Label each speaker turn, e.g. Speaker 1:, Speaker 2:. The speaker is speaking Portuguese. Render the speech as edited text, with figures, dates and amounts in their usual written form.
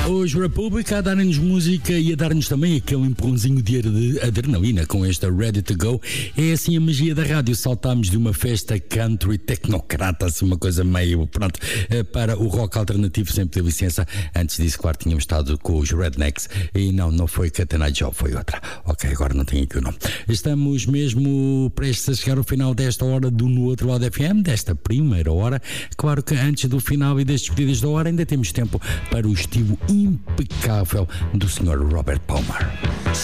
Speaker 1: Os República a darem-nos música e a dar-nos também aquele empurrãozinho de adrenalina com esta Ready to Go. É assim a magia da rádio. Saltámos de uma festa country tecnocrata, assim uma coisa meio, pronto, para o rock alternativo sem pedir licença. Antes disso, claro, tínhamos estado com os Rednecks e não foi Katana Joe, foi outra. Ok, agora não tenho aqui o nome. Estamos mesmo prestes a chegar ao final desta hora do No Outro Lado FM, desta primeira hora. Claro que antes do final e das despedidas da hora ainda temos tempo para o estilo impecável do Sr. Robert Palmer.